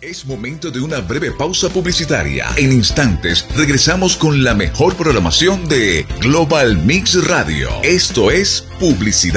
Es momento de una breve pausa publicitaria. En instantes regresamos con la mejor programación de Global Mix Radio. Esto es Publicidad